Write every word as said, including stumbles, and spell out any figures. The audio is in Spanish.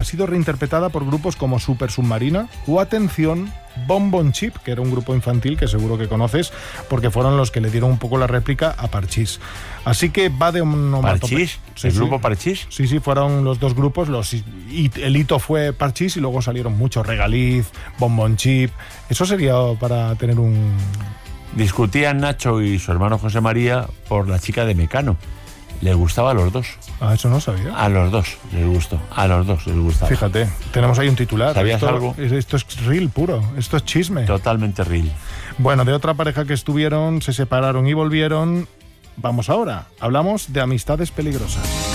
sido reinterpretada por grupos como Super Submarina o, atención, Bon Bon Chip, que era un grupo infantil que seguro que conoces, porque fueron los que le dieron un poco la réplica a Parchís. Así que va de un... ¿Parchís? Sí, ¿El sí. grupo Parchís? Sí, sí, fueron los dos grupos. Los, y el hito fue Parchís y luego salieron muchos, Regaliz, Bon Bon Chip. Eso sería para tener un... Discutían Nacho y su hermano José María por la chica de Mecano. Les gustaba a los dos. Ah, eso no sabía. A los dos les gustó. A los dos les gustaba. Fíjate, tenemos ahí un titular. ¿Sabías esto, algo? Esto es real puro, esto es chisme. Totalmente real. Bueno, de otra pareja que estuvieron, se separaron y volvieron. Vamos ahora, hablamos de amistades peligrosas.